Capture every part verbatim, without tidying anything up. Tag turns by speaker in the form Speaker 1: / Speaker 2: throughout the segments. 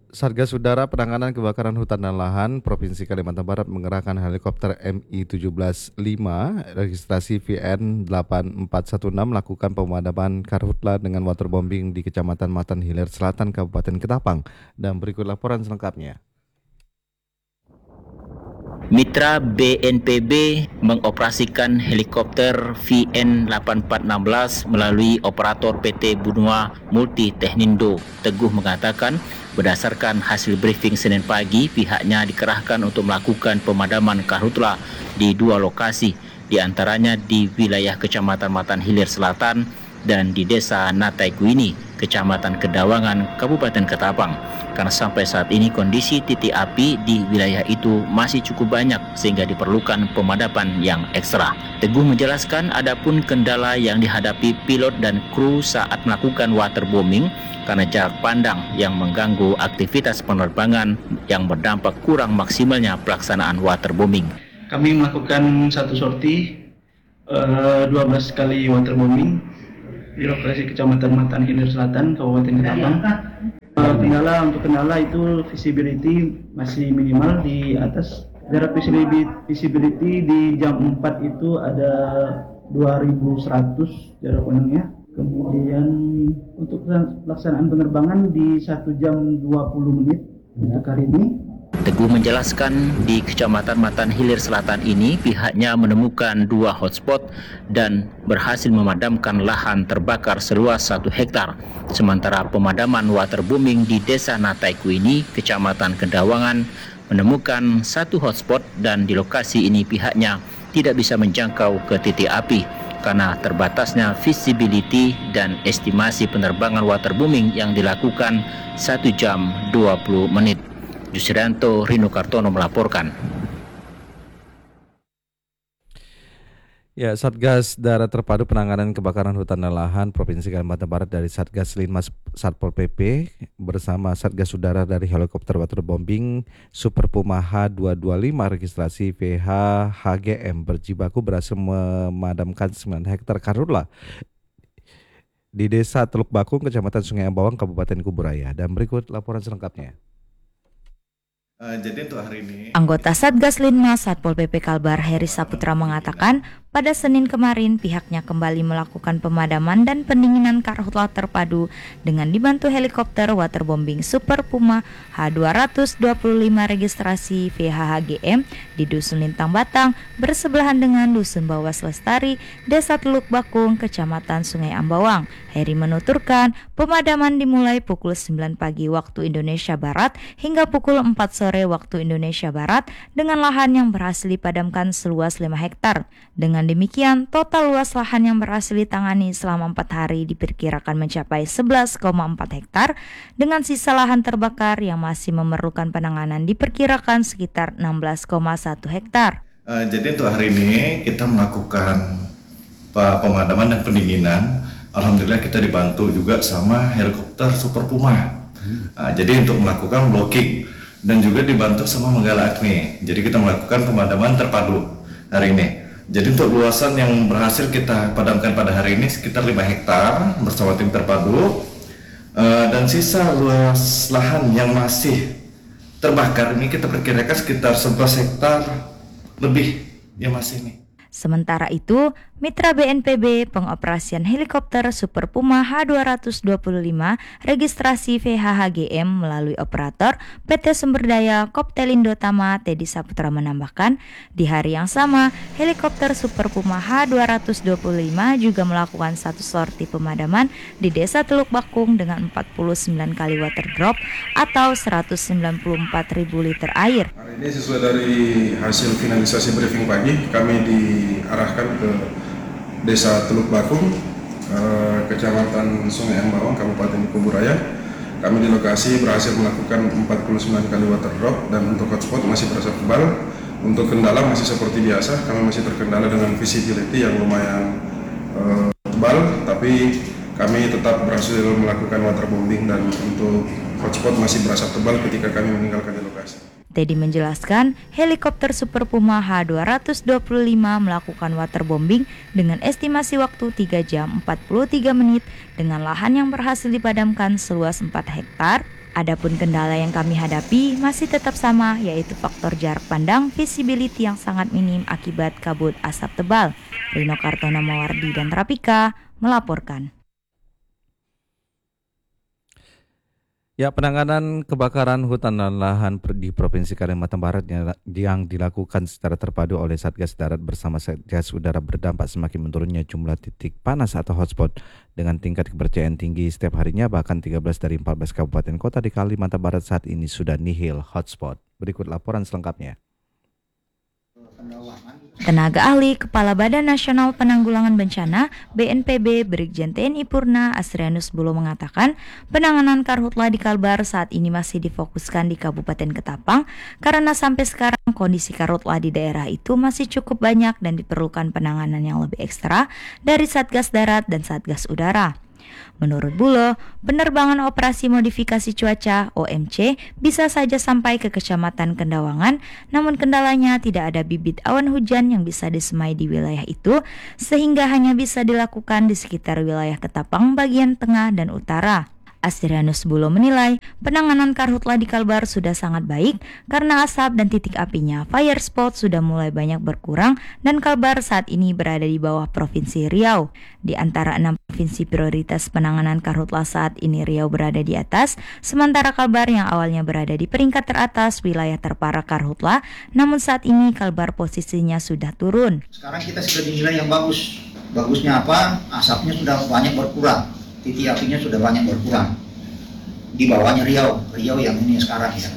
Speaker 1: Satgas Udara Penanganan Kebakaran Hutan dan Lahan Provinsi Kalimantan Barat mengerahkan helikopter M I tujuh belas lima registrasi V N delapan empat satu enam melakukan pemadaman karhutla dengan waterbombing di Kecamatan Matan Hilir Selatan, Kabupaten Ketapang. Dan berikut laporan selengkapnya.
Speaker 2: Mitra B N P B mengoperasikan helikopter V N delapan empat satu enam melalui operator P T Bunua Multi Technindo. Teguh mengatakan, berdasarkan hasil briefing Senin pagi, pihaknya dikerahkan untuk melakukan pemadaman karhutla di dua lokasi, di antaranya di wilayah Kecamatan Matan Hilir Selatan dan di Desa Natai Kuini, Kecamatan Kedawangan, Kabupaten Ketapang. Karena sampai saat ini kondisi titik api di wilayah itu masih cukup banyak sehingga diperlukan pemadaman yang ekstra. Teguh menjelaskan adapun kendala yang dihadapi pilot dan kru saat melakukan waterbombing karena jarak pandang yang mengganggu aktivitas penerbangan yang berdampak kurang maksimalnya pelaksanaan waterbombing.
Speaker 3: Kami melakukan satu sorti uh, dua belas kali waterbombing di lokasi Kecamatan Matan Hilir Selatan, Kabupaten Ketapang. Uh, kendala untuk kendala itu visibility masih minimal di atas. Jarak visibility di jam empat itu ada dua ribu seratus jarak pandangnya. Kemudian untuk pelaksanaan penerbangan di satu jam dua puluh menit untuk hari ini.
Speaker 2: Teguh menjelaskan di Kecamatan Matan Hilir Selatan ini pihaknya menemukan dua hotspot dan berhasil memadamkan lahan terbakar seluas satu hektar. Sementara pemadaman waterbombing di Desa Natai Kuini, Kecamatan Kedawangan menemukan satu hotspot dan di lokasi ini pihaknya tidak bisa menjangkau ke titik api karena terbatasnya visibility dan estimasi penerbangan waterbombing yang dilakukan satu jam dua puluh menit. Yusrianto Rino Kartono melaporkan.
Speaker 1: Ya, Satgas Darat Terpadu Penanganan Kebakaran Hutan dan Lahan Provinsi Kalimantan Barat dari Satgas Linmas Satpol P P bersama Satgas Udara dari helikopter waterbombing Super Puma H dua dua lima registrasi V H H G M berjibaku berhasil memadamkan sembilan hektar karhutla di Desa Teluk Bakung, Kecamatan Sungai Ambawang, Kabupaten Kuburaya. Dan berikut laporan selengkapnya.
Speaker 4: Uh, jadi untuk hari ini,
Speaker 5: anggota Satgas Linmas Satpol P P Kalbar Heri Saputra mengatakan pada Senin kemarin pihaknya kembali melakukan pemadaman dan pendinginan karhutla terpadu dengan dibantu helikopter waterbombing Super Puma H dua dua lima registrasi V H H G M di Dusun Lintang Batang bersebelahan dengan Dusun Bawas Lestari, Desa Teluk Bakung, Kecamatan Sungai Ambawang. Heri menuturkan pemadaman dimulai pukul sembilan pagi waktu Indonesia Barat hingga pukul empat sore waktu Indonesia Barat dengan lahan yang berhasil dipadamkan seluas lima hektar. Dengan demikian, total luas lahan yang berhasil ditangani selama empat hari diperkirakan mencapai sebelas koma empat hektar dengan sisa lahan terbakar yang masih memerlukan penanganan diperkirakan sekitar enam belas koma satu hektar.
Speaker 4: Uh, jadi untuk hari ini kita melakukan pemadaman dan pendinginan. Alhamdulillah kita dibantu juga sama helikopter Super Puma. Uh, jadi untuk melakukan blocking dan juga dibantu sama Menggala Acme. Jadi kita melakukan pemadaman terpadu hari ini. Jadi untuk luasan yang berhasil kita padamkan pada hari ini sekitar lima hektar bersama tim terpadu. Uh, dan sisa luas lahan yang masih terbakar ini kita perkirakan sekitar sebelas hektar lebih yang masih ini.
Speaker 5: Sementara itu, Mitra B N P B pengoperasian helikopter Super Puma H dua dua lima registrasi V H H G M melalui operator P T Sumberdaya Koptelindo Tama Teddy Saputra menambahkan, di hari yang sama helikopter Super Puma H dua dua lima juga melakukan satu sorti pemadaman di Desa Teluk Bakung dengan empat puluh sembilan kali water drop atau seratus sembilan puluh empat ribu liter air.
Speaker 6: Hari ini sesuai dari hasil finalisasi briefing pagi, kami diarahkan ke Desa Teluk Bakung, eh, Kecamatan Sungai Ambawang, Kabupaten Kuburaya. Kami di lokasi berhasil melakukan empat puluh sembilan kali water drop dan untuk hotspot masih berasa tebal. Untuk kendala masih seperti biasa, kami masih terkendala dengan visibility yang lumayan eh, tebal, tapi kami tetap berhasil melakukan waterbombing dan untuk hotspot masih berasa tebal ketika kami meninggalkan di lokasi.
Speaker 5: Teddy menjelaskan, helikopter Super Puma H dua dua lima melakukan waterbombing dengan estimasi waktu tiga jam empat puluh tiga menit dengan lahan yang berhasil dipadamkan seluas empat hektar. Adapun kendala yang kami hadapi masih tetap sama, yaitu faktor jarak pandang visibility yang sangat minim akibat kabut asap tebal. Rino Kartono Mawardi dan Rapika melaporkan.
Speaker 1: Ya, penanganan kebakaran hutan dan lahan di Provinsi Kalimantan Barat yang, yang dilakukan secara terpadu oleh Satgas Darat bersama Satgas Udara berdampak semakin menurunnya jumlah titik panas atau hotspot dengan tingkat kepercayaan tinggi setiap harinya, bahkan tiga belas dari empat belas kabupaten kota di Kalimantan Barat saat ini sudah nihil hotspot. Berikut laporan selengkapnya.
Speaker 5: Tenaga ahli Kepala Badan Nasional Penanggulangan Bencana B N P B Brigjen T N I Purna Asrianus Bulo mengatakan penanganan karhutla di Kalbar saat ini masih difokuskan di Kabupaten Ketapang karena sampai sekarang kondisi karhutla di daerah itu masih cukup banyak dan diperlukan penanganan yang lebih ekstra dari Satgas Darat dan Satgas Udara. Menurut Bulo, penerbangan operasi modifikasi cuaca O M C bisa saja sampai ke Kecamatan Kendawangan, namun kendalanya tidak ada bibit awan hujan yang bisa disemai di wilayah itu, sehingga hanya bisa dilakukan di sekitar wilayah Ketapang bagian tengah dan utara. Asrianus Bulo menilai penanganan karhutla di Kalbar sudah sangat baik karena asap dan titik apinya fire spot sudah mulai banyak berkurang dan Kalbar saat ini berada di bawah Provinsi Riau. Di antara enam provinsi prioritas penanganan karhutla saat ini Riau berada di atas, sementara Kalbar yang awalnya berada di peringkat teratas wilayah terparah karhutla, namun saat ini Kalbar posisinya sudah turun.
Speaker 7: Sekarang kita sudah dinilai yang bagus. Bagusnya apa? Asapnya sudah banyak berkurang. Titik apinya sudah banyak berkurang. Di bawahnya Riau, Riau yang ini sekarang ya.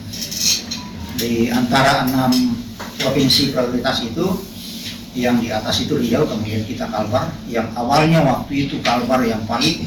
Speaker 7: Di antara enam provinsi prioritas itu, yang di atas itu Riau, kemudian kita Kalbar. Yang awalnya waktu itu Kalbar yang paling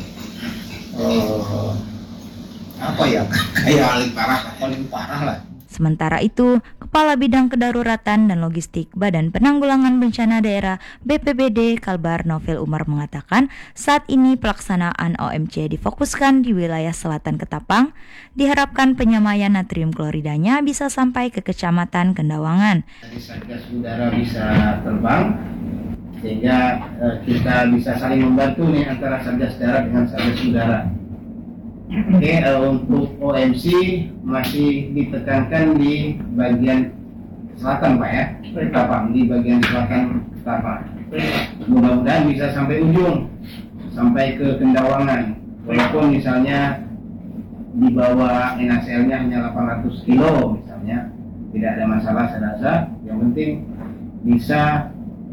Speaker 7: uh, apa ya, kayak paling parah, paling parah lah.
Speaker 5: Sementara itu, Kepala Bidang Kedaruratan dan Logistik Badan Penanggulangan Bencana Daerah B P B D Kalbar Novel Umar mengatakan saat ini pelaksanaan O M C difokuskan di wilayah selatan Ketapang. Diharapkan penyamaian natrium kloridanya bisa sampai ke Kecamatan Kendawangan.
Speaker 8: Dari Satgas Udara bisa terbang, sehingga eh, kita bisa saling membantu nih antara Satgas Darat dengan Satgas Udara. Oke, okay, uh, untuk O M C masih ditekankan di bagian selatan Pak ya, Ketapang, di bagian selatan Ketapang. Mudah-mudahan bisa sampai ujung, sampai ke Kendawangan. Walaupun misalnya di bawah N A C L-nya hanya delapan ratus kilo misalnya, tidak ada masalah saya rasa. Yang penting bisa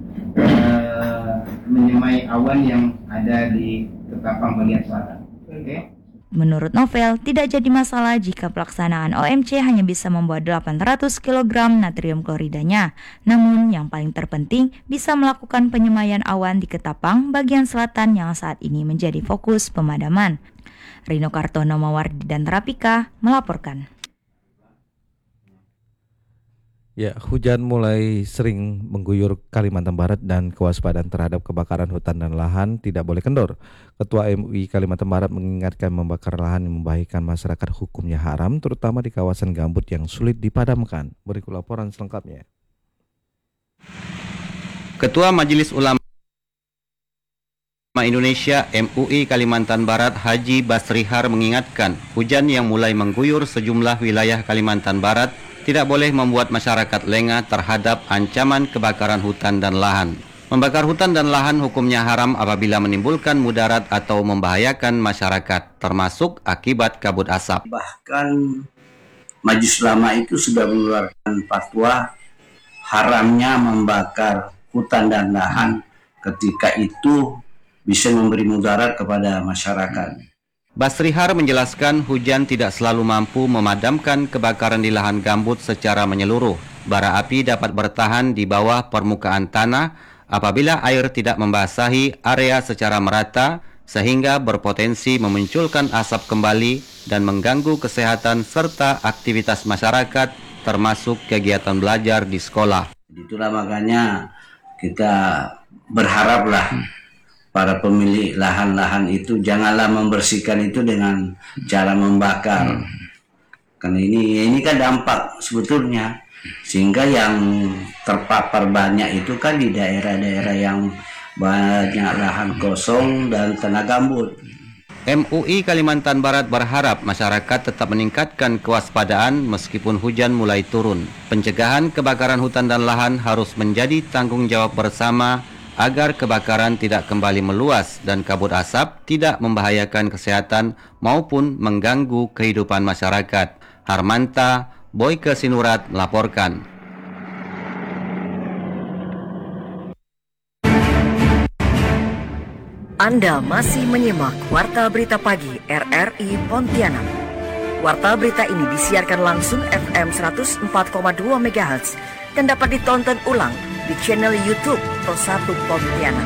Speaker 8: uh, menyemai awan yang ada di Ketapang bagian selatan. Oke. Okay.
Speaker 5: Menurut Novel, tidak jadi masalah jika pelaksanaan O M C hanya bisa membuat delapan ratus kilogram natrium kloridanya. Namun yang paling terpenting bisa melakukan penyemaian awan di Ketapang bagian selatan yang saat ini menjadi fokus pemadaman. Rino Kartono Mawardi dan Rapika melaporkan.
Speaker 1: Ya, hujan mulai sering mengguyur Kalimantan Barat dan kewaspadaan terhadap kebakaran hutan dan lahan tidak boleh kendor. Ketua M U I Kalimantan Barat mengingatkan membakar lahan yang membahayakan masyarakat hukumnya haram, terutama di kawasan gambut yang sulit dipadamkan. Berikut laporan selengkapnya.
Speaker 9: Ketua Majelis Ulama Indonesia M U I Kalimantan Barat Haji Basrihar mengingatkan hujan yang mulai mengguyur sejumlah wilayah Kalimantan Barat tidak boleh membuat masyarakat lengah terhadap ancaman kebakaran hutan dan lahan. Membakar hutan dan lahan hukumnya haram apabila menimbulkan mudarat atau membahayakan masyarakat, termasuk akibat kabut asap.
Speaker 10: Bahkan Majelis Ulama itu sudah mengeluarkan fatwa haramnya membakar hutan dan lahan ketika itu bisa memberi mudarat kepada masyarakat.
Speaker 9: Basrihar menjelaskan hujan tidak selalu mampu memadamkan kebakaran di lahan gambut secara menyeluruh. Bara api dapat bertahan di bawah permukaan tanah apabila air tidak membasahi area secara merata sehingga berpotensi memunculkan asap kembali dan mengganggu kesehatan serta aktivitas masyarakat termasuk kegiatan belajar di sekolah.
Speaker 10: Itulah makanya kita berharaplah para pemilik lahan-lahan itu janganlah membersihkan itu dengan cara membakar. Karena ini ini kan dampak sebetulnya, sehingga yang terpapar banyak itu kan di daerah-daerah yang banyak lahan kosong dan tanah gambut.
Speaker 9: M U I Kalimantan Barat berharap masyarakat tetap meningkatkan kewaspadaan meskipun hujan mulai turun. Pencegahan kebakaran hutan dan lahan harus menjadi tanggung jawab bersama agar kebakaran tidak kembali meluas dan kabut asap tidak membahayakan kesehatan maupun mengganggu kehidupan masyarakat. Harmanta, Boyke Sinurat melaporkan.
Speaker 11: Anda masih menyimak Warta Berita Pagi R R I Pontianak. Warta berita ini disiarkan langsung F M seratus empat koma dua megahertz dan dapat ditonton ulang di channel YouTube Pro satu Pontianak.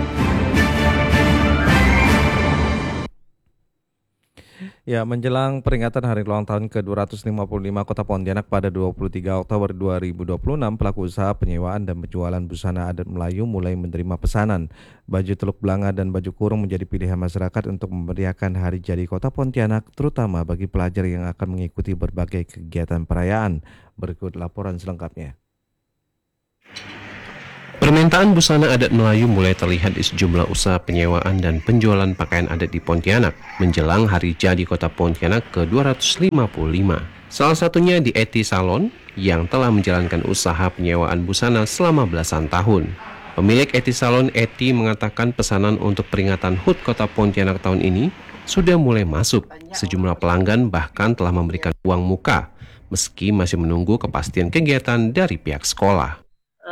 Speaker 1: Ya, menjelang peringatan Hari Ulang Tahun ke dua ratus lima puluh lima Kota Pontianak pada dua puluh tiga Oktober dua ribu dua puluh enam, pelaku usaha penyewaan dan penjualan busana adat Melayu mulai menerima pesanan. Baju teluk belanga dan baju kurung menjadi pilihan masyarakat untuk memeriahkan Hari Jadi Kota Pontianak, terutama bagi pelajar yang akan mengikuti berbagai kegiatan perayaan. Berikut laporan selengkapnya.
Speaker 12: Permintaan busana adat Melayu mulai terlihat di sejumlah usaha penyewaan dan penjualan pakaian adat di Pontianak menjelang Hari Jadi Kota Pontianak ke dua ratus lima puluh lima. Salah satunya di Eti Salon yang telah menjalankan usaha penyewaan busana selama belasan tahun. Pemilik Eti Salon, Eti, mengatakan pesanan untuk peringatan H U T Kota Pontianak tahun ini sudah mulai masuk. Sejumlah pelanggan bahkan telah memberikan uang muka meski masih menunggu kepastian kegiatan dari pihak sekolah.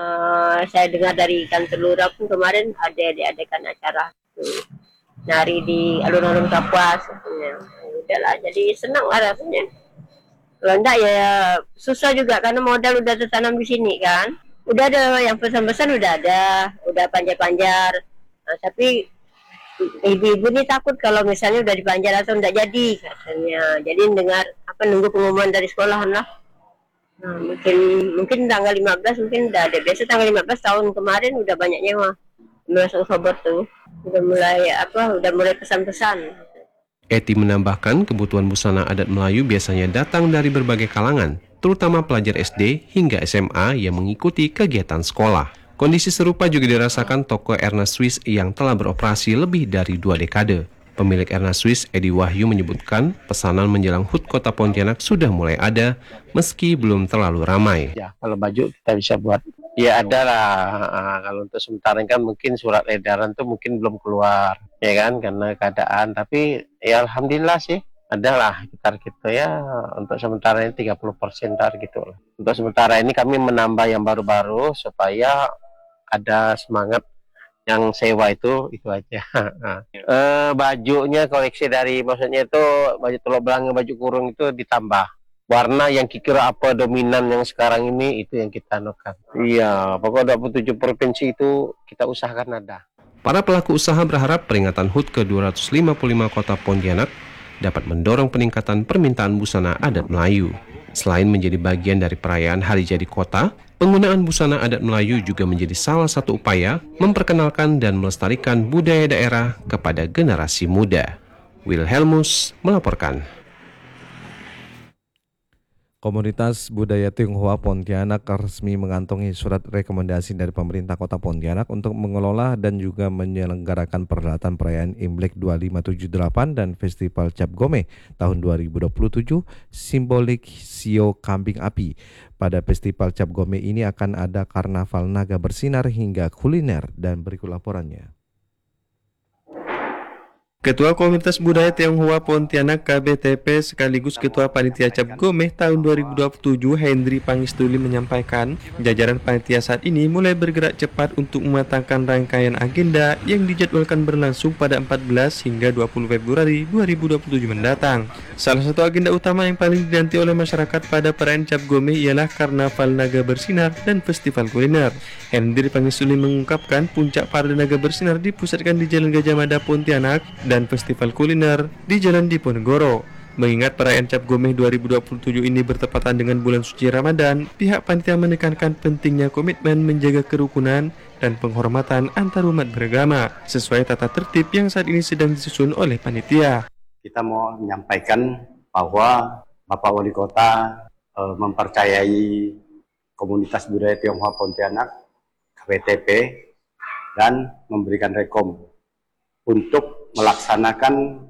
Speaker 13: Uh, saya dengar dari kantor lurah pun kemarin ada diadakan acara tuh, nari di alun-alun Kapuas. Ya, udahlah, jadi senang lah rasanya. Kalau enggak ya susah juga karena modal udah tertanam di sini kan. Udah ada yang pesan-pesan, udah ada, udah panjar-panjar. Nah, tapi ibu-ibu ini takut kalau misalnya udah dipanjar atau enggak jadi katanya. Jadi dengar apa nunggu pengumuman dari sekolahan lah. Nah, mungkin mungkin tanggal lima belas mungkin udah ada. Biasa tanggal lima belas tahun kemarin udah banyak nyewa. lima belas Oktober tuh udah mulai apa udah mulai pesan-pesan.
Speaker 12: Eti menambahkan kebutuhan busana adat Melayu biasanya datang dari berbagai kalangan, terutama pelajar S D hingga S M A yang mengikuti kegiatan sekolah. Kondisi serupa juga dirasakan toko Erna Swiss yang telah beroperasi lebih dari dua dekade. Pemilik Erna Swiss, Edi Wahyu, menyebutkan pesanan menjelang H U T Kota Pontianak sudah mulai ada, meski belum terlalu ramai.
Speaker 14: Ya, kalau baju kita bisa buat, ya ada lah. Nah, kalau untuk sementara kan mungkin surat edaran tuh mungkin belum keluar, ya kan, karena keadaan. Tapi ya alhamdulillah sih, adalah sekitar gitu ya. Untuk sementara ini tiga puluh persen tar gitu. Untuk sementara ini kami menambah yang baru-baru supaya ada semangat. Yang sewa itu itu aja. Nah, eh, bajunya koleksi dari maksudnya itu baju teluk belanga, baju kurung itu ditambah warna yang kira apa dominan yang sekarang ini itu yang kita anukan. Iya, pokoknya dua puluh tujuh provinsi itu kita usahakan ada.
Speaker 12: Para pelaku usaha berharap peringatan H U T ke dua ratus lima puluh lima Kota Pontianak dapat mendorong peningkatan permintaan busana adat Melayu. Selain menjadi bagian dari perayaan Hari Jadi Kota, penggunaan busana adat Melayu juga menjadi salah satu upaya memperkenalkan dan melestarikan budaya daerah kepada generasi muda. Wilhelmus melaporkan.
Speaker 1: Komunitas Budaya Tionghoa Pontianak resmi mengantongi surat rekomendasi dari pemerintah Kota Pontianak untuk mengelola dan juga menyelenggarakan perhelatan perayaan Imlek dua lima tujuh delapan dan Festival Cap Gome tahun dua ribu dua puluh tujuh simbolik Sio Kambing Api. Pada Festival Cap Gome ini akan ada karnaval naga bersinar hingga kuliner, dan berikut laporannya.
Speaker 15: Ketua Komunitas Budaya Tionghoa Pontianak K B T P sekaligus Ketua Panitia Cap Gome tahun dua ribu dua puluh tujuh Hendri Pangistuli menyampaikan jajaran panitia saat ini mulai bergerak cepat untuk mematangkan rangkaian agenda yang dijadwalkan berlangsung pada empat belas hingga dua puluh Februari dua ribu dua puluh tujuh mendatang. Salah satu agenda utama yang paling dinanti oleh masyarakat pada perayaan Cap Gome ialah Karnaval Naga Bersinar dan Festival Kuliner. Hendri Pangistuli mengungkapkan puncak Parade Naga Bersinar dipusatkan di Jalan Gajah Mada Pontianak dan Festival Kuliner di Jalan Diponegoro. Mengingat perayaan Cap Gome dua ribu dua puluh tujuh ini bertepatan dengan bulan suci Ramadan, pihak panitia menekankan pentingnya komitmen menjaga kerukunan dan penghormatan antar umat beragama sesuai tata tertib yang saat ini sedang disusun oleh panitia.
Speaker 16: Kita mau menyampaikan bahwa Bapak Wali Kota e, mempercayai Komunitas Budaya Tionghoa Pontianak K B T P dan memberikan rekom untuk melaksanakan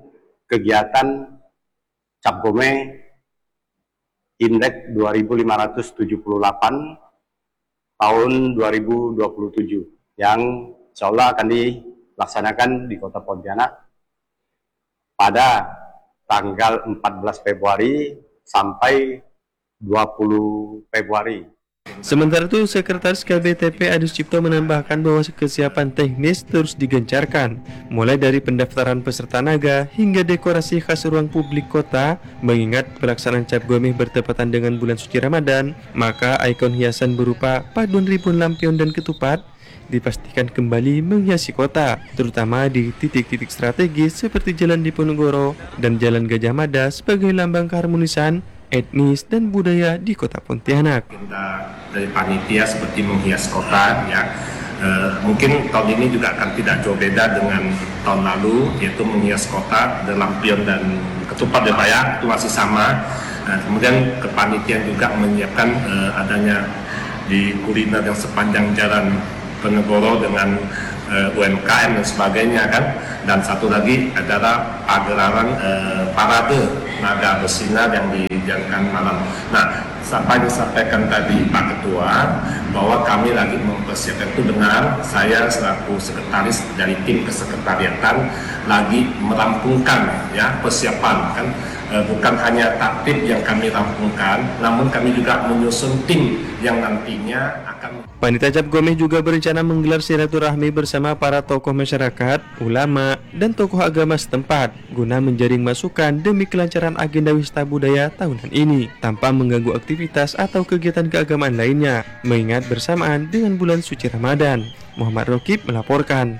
Speaker 16: kegiatan Cap Gome Indeks dua ribu lima ratus tujuh puluh delapan tahun dua ribu dua puluh tujuh yang insya Allah akan dilaksanakan di Kota Pontianak pada tanggal empat belas Februari sampai dua puluh Februari.
Speaker 15: Sementara itu, Sekretaris K B T P Adi Sucipto menambahkan bahwa kesiapan teknis terus digencarkan, mulai dari pendaftaran peserta naga hingga dekorasi khas ruang publik kota. Mengingat pelaksanaan Cap Gome bertepatan dengan bulan suci Ramadan, maka ikon hiasan berupa paduan ribbon lampion dan ketupat dipastikan kembali menghiasi kota, terutama di titik-titik strategis seperti Jalan Diponegoro dan Jalan Gajah Mada sebagai lambang keharmonisan etnis dan budaya di Kota Pontianak.
Speaker 17: Kita dari panitia seperti menghias kota, ya e, mungkin tahun ini juga akan tidak jauh beda dengan tahun lalu, yaitu menghias kota dengan lampion dan ketupat ya Pak ya, itu masih sama. Nah, kemudian kepanitiaan juga menyiapkan e, adanya di kuliner yang sepanjang jalan Penegoro dengan uh, U M K M dan sebagainya kan, dan satu lagi adalah pagelaran uh, parade naga bersinar yang dijalankan malam. Nah, apa yang disampaikan tadi Pak Ketua bahwa kami lagi mempersiapkan itu benar. Saya selaku sekretaris dari tim kesekretariatan lagi merampungkan ya persiapan kan, uh, bukan hanya tatip yang kami rampungkan, namun kami juga menyusun tim yang nantinya akan.
Speaker 15: Panitia Cap Gome juga berencana menggelar silaturahmi bersama para tokoh masyarakat, ulama, dan tokoh agama setempat guna menjaring masukan demi kelancaran agenda wisata budaya tahunan ini tanpa mengganggu aktivitas atau kegiatan keagamaan lainnya, mengingat bersamaan dengan bulan suci Ramadan. Muhammad Rokib melaporkan.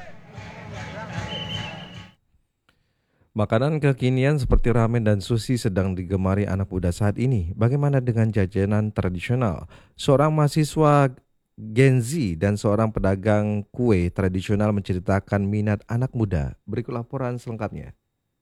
Speaker 1: Makanan kekinian seperti ramen dan sushi sedang digemari anak muda saat ini. Bagaimana dengan jajanan tradisional? Seorang mahasiswa Gen Z dan seorang pedagang kue tradisional menceritakan minat anak muda. Berikut laporan selengkapnya.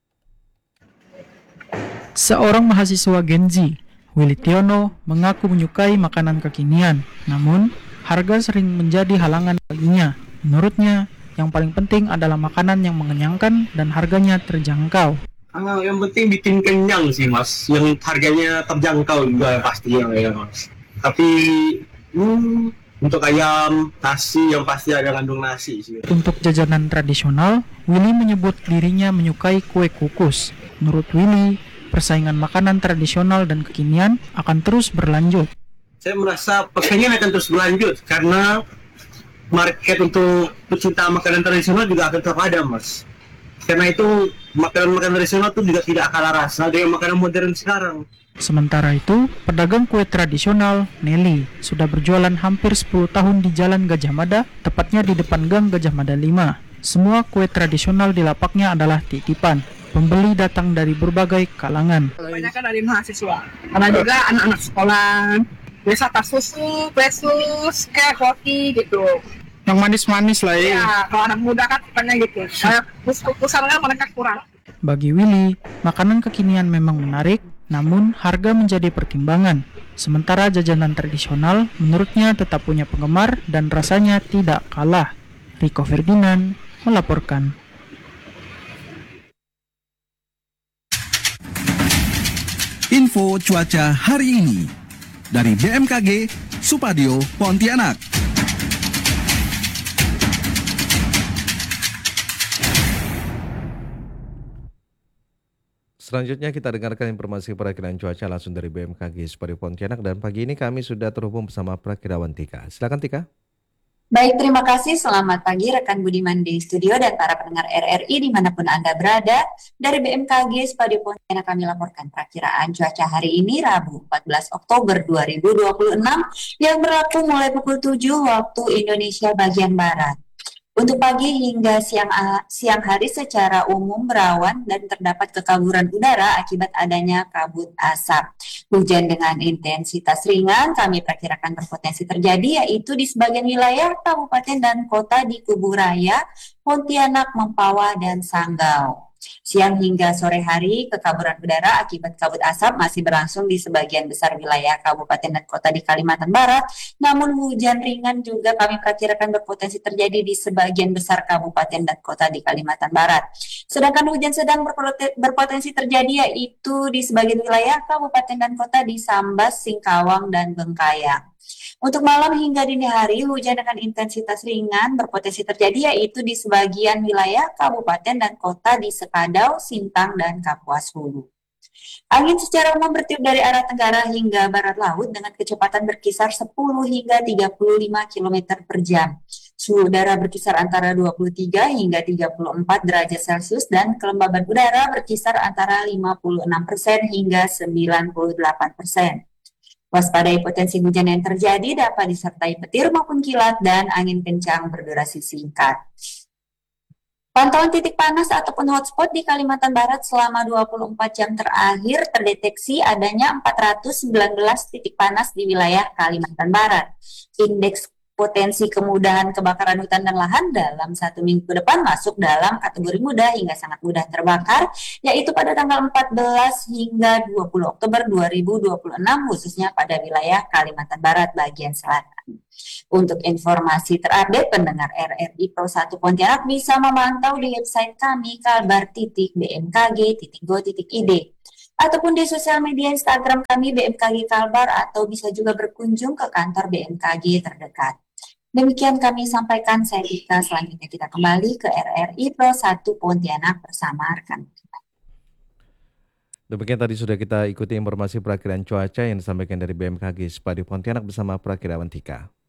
Speaker 18: Seorang mahasiswa Gen Z, Willy Tiono, mengaku menyukai makanan kekinian. Namun, harga sering menjadi halangan baginya. Menurutnya, yang paling penting adalah makanan yang mengenyangkan dan harganya terjangkau.
Speaker 19: Ah, yang penting bikin kenyang sih mas, yang harganya terjangkau juga pasti ya mas. Tapi hmm, untuk ayam, nasi yang pasti ada kandung nasi sih.
Speaker 18: Untuk jajanan tradisional, Willy menyebut dirinya menyukai kue kukus. Menurut Willy, persaingan makanan tradisional dan kekinian akan terus berlanjut.
Speaker 19: Saya merasa persaingan akan terus berlanjut karena market untuk pecinta makanan tradisional juga akan tetap ada mas. Karena itu makanan-makanan tradisional itu juga tidak kalah rasa dengan makanan modern sekarang.
Speaker 18: Sementara itu, pedagang kue tradisional, Nelly, sudah berjualan hampir sepuluh tahun di Jalan Gajah Mada, tepatnya di depan Gang Gajah Mada lima. Semua kue tradisional di lapaknya adalah titipan. Pembeli datang dari berbagai kalangan.
Speaker 20: Kebanyakan dari mahasiswa, karena juga anak-anak sekolah, biasa tas susu, kue sus, kayak roti gitu.
Speaker 18: Yang manis-manis lah ya.
Speaker 20: Ya, kalau anak muda kan banyak gitu. Kayak kus-kusan kan mereka kurang.
Speaker 18: Bagi Willy, makanan kekinian memang menarik, namun harga menjadi pertimbangan. Sementara jajanan tradisional menurutnya tetap punya penggemar dan rasanya tidak kalah. Rico Ferdinand melaporkan.
Speaker 21: Info cuaca hari ini dari B M K G Supadio Pontianak.
Speaker 1: Selanjutnya kita dengarkan informasi perakiraan cuaca langsung dari B M K G Supadio Pontianak, dan pagi ini kami sudah terhubung bersama Prakirawan Tika. Silakan Tika.
Speaker 22: Baik, terima kasih. Selamat pagi rekan Budiman di studio dan para pendengar R R I dimanapun Anda berada. Dari B M K G Supadio Pontianak kami laporkan perakiraan cuaca hari ini Rabu empat belas Oktober dua ribu dua puluh enam yang berlaku mulai pukul tujuh waktu Indonesia bagian Barat. Untuk pagi hingga siang siang hari secara umum berawan dan terdapat kekaburan udara akibat adanya kabut asap. Hujan dengan intensitas ringan kami perkirakan berpotensi terjadi yaitu di sebagian wilayah kabupaten dan kota di Kuburaya, Pontianak, Mempawah, dan Sanggau. Siang hingga sore hari, kekaburan udara akibat kabut asap masih berlangsung di sebagian besar wilayah kabupaten dan kota di Kalimantan Barat. Namun hujan ringan juga kami perkirakan berpotensi terjadi di sebagian besar kabupaten dan kota di Kalimantan Barat. Sedangkan hujan sedang berpotensi terjadi yaitu di sebagian wilayah kabupaten dan kota di Sambas, Singkawang, dan Bengkayang. Untuk malam hingga dini hari, hujan dengan intensitas ringan berpotensi terjadi yaitu di sebagian wilayah kabupaten dan kota di Sekadau, Sintang, dan Kapuas Hulu. Angin secara umum bertiup dari arah tenggara hingga barat laut dengan kecepatan berkisar sepuluh hingga tiga puluh lima kilometer per jam. Suhu udara berkisar antara dua puluh tiga hingga tiga puluh empat derajat Celcius dan kelembaban udara berkisar antara lima puluh enam persen hingga sembilan puluh delapan persen. Waspadai potensi hujan yang terjadi dapat disertai petir maupun kilat dan angin kencang berdurasi singkat. Pantauan titik panas ataupun hotspot di Kalimantan Barat selama dua puluh empat jam terakhir terdeteksi adanya empat ratus sembilan belas titik panas di wilayah Kalimantan Barat. Indeks potensi kemudahan kebakaran hutan dan lahan dalam satu minggu ke depan masuk dalam kategori mudah hingga sangat mudah terbakar, yaitu pada tanggal empat belas hingga dua puluh Oktober dua ribu dua puluh enam, khususnya pada wilayah Kalimantan Barat bagian selatan. Untuk informasi terupdate, pendengar R R I Pro satu Pontianak bisa memantau di website kami kalbar titik b m k g titik go titik i d ataupun di sosial media Instagram kami B M K G Kalbar, atau bisa juga berkunjung ke kantor B M K G terdekat. Demikian kami sampaikan, saya Dika. Selanjutnya kita kembali ke R R I Pro satu Pontianak bersama rekan.
Speaker 1: Demikian tadi sudah kita ikuti informasi perakiraan cuaca yang disampaikan dari B M K G Spadi Pontianak bersama Prakirawan Tika.